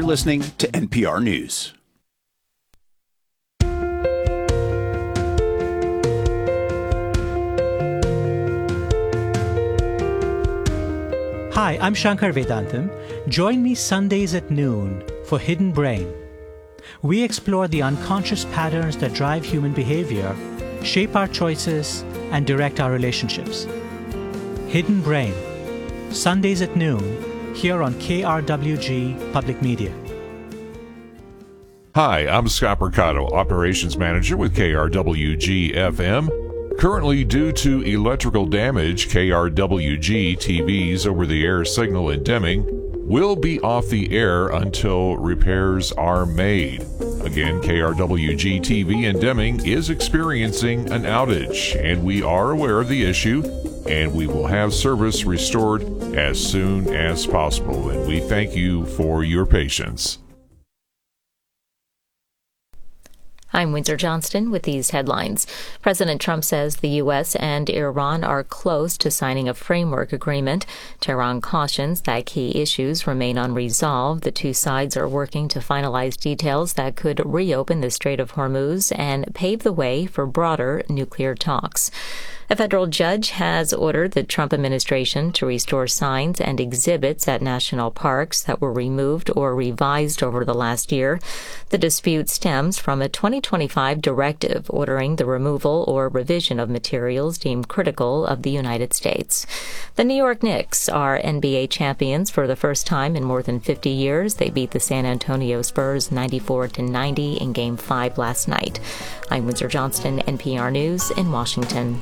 listening to NPR News. Hi, I'm Shankar Vedantam. Join me Sundays at noon for Hidden Brain. We explore the unconscious patterns that drive human behavior, shape our choices, and direct our relationships. Hidden Brain, Sundays at noon, here on KRWG Public Media. Hi, I'm Scott Mercado, Operations Manager with KRWG-FM. Currently, due to electrical damage, KRWG TV's over-the-air signal in Deming will be off the air until repairs are made. Again, KRWG TV in Deming is experiencing an outage, and we are aware of the issue, and we will have service restored as soon as possible, and we thank you for your patience. I'm Windsor Johnston with these headlines. President Trump says the U.S. and Iran are close to signing a framework agreement. Tehran cautions that key issues remain unresolved. The two sides are working to finalize details that could reopen the Strait of Hormuz and pave the way for broader nuclear talks. A federal judge has ordered the Trump administration to restore signs and exhibits at national parks that were removed or revised over the last year. The dispute stems from a 2025 directive ordering the removal or revision of materials deemed critical of the United States. The New York Knicks are NBA champions for the first time in more than 50 years. They beat the San Antonio Spurs 94-90 in Game 5 last night. I'm Windsor Johnston, NPR News in Washington.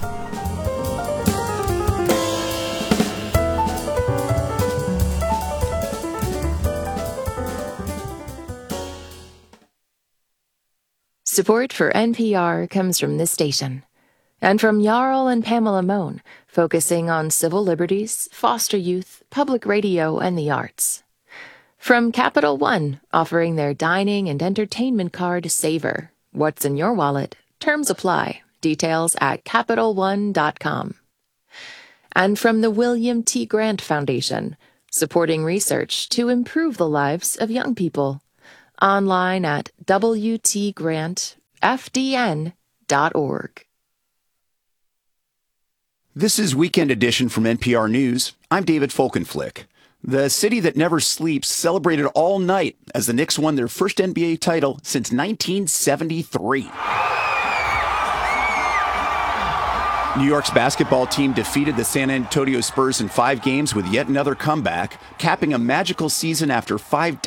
Support for NPR comes from this station and from Jarl and Pamela Mohn, focusing on civil liberties, foster youth, public radio, and the arts. From Capital One, offering their dining and entertainment card Savor. What's in your wallet? Terms apply. Details at CapitalOne.com. And from the William T. Grant Foundation, supporting research to improve the lives of young people. Online at WTGrantFDN.org. This is Weekend Edition from NPR News. I'm David Folkenflick. The city that never sleeps celebrated all night as the Knicks won their first NBA title since 1973. New York's basketball team defeated the San Antonio Spurs in 5 games with yet another comeback, capping a magical season after 5